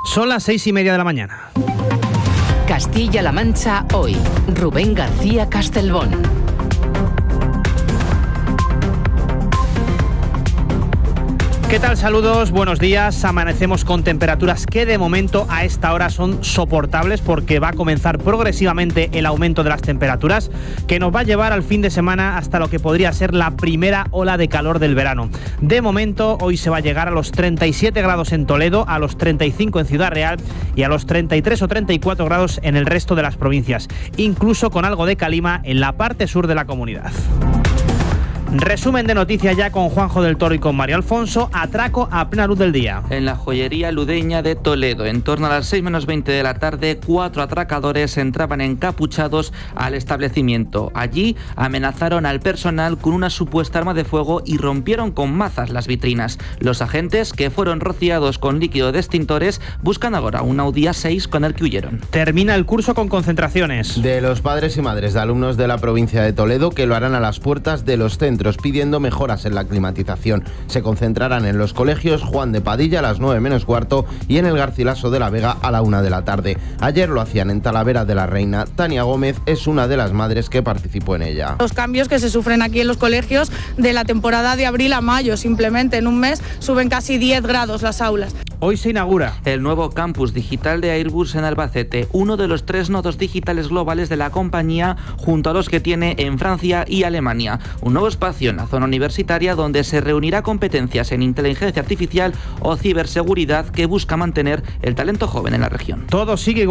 Son las 6:30 de la mañana. Castilla-La Mancha hoy. Rubén García Castelbón. ¿Qué tal? Saludos, buenos días. Amanecemos con temperaturas que de momento a esta hora son soportables porque va a comenzar progresivamente el aumento de las temperaturas que nos va a llevar al fin de semana hasta lo que podría ser la primera ola de calor del verano. De momento, hoy se va a llegar a los 37 grados en Toledo, a los 35 en Ciudad Real y a los 33 o 34 grados en el resto de las provincias, incluso con algo de calima en la parte sur de la comunidad. Resumen de noticias ya con Juanjo del Toro y con Mario Alfonso. Atraco a plena luz del día. En la joyería ludeña de Toledo, en torno a las 6 menos 20 de la tarde, 4 atracadores entraban encapuchados al establecimiento. Allí amenazaron al personal con una supuesta arma de fuego y rompieron con mazas las vitrinas. Los agentes, que fueron rociados con líquido de extintores, buscan ahora un Audi A6 con el que huyeron. Termina el curso con concentraciones de los padres y madres de alumnos de la provincia de Toledo, que lo harán a las puertas de los centros, pidiendo mejoras en la climatización. Se concentrarán en los colegios Juan de Padilla a las 9 menos cuarto y en el Garcilaso de la Vega a la 1 de la tarde. Ayer lo hacían en Talavera de la Reina. Tania Gómez es una de las madres que participó en ella. Los cambios que se sufren aquí en los colegios de la temporada de abril a mayo, simplemente en un mes suben casi 10 grados las aulas. Hoy se inaugura el nuevo campus digital de Airbus en Albacete, uno de los 3 nodos digitales globales de la compañía, junto a los que tiene en Francia y Alemania. Un nuevo espacio en la zona universitaria donde se reunirá competencias en inteligencia artificial o ciberseguridad que busca mantener el talento joven en la región. Todo sigue igual.